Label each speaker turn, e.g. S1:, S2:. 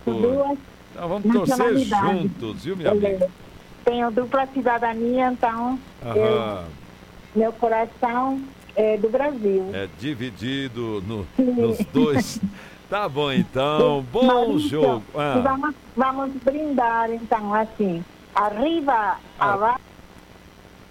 S1: duas
S2: Então vamos torcer
S1: nacionalidades.
S2: juntos, viu, minha amiga?
S1: Tenho dupla cidadania, então meu coração é do Brasil.
S2: É dividido nos dois. Tá bom, então. Bom
S1: Maurício,
S2: jogo.
S1: vamos brindar, então, assim. Arriba, abaixo.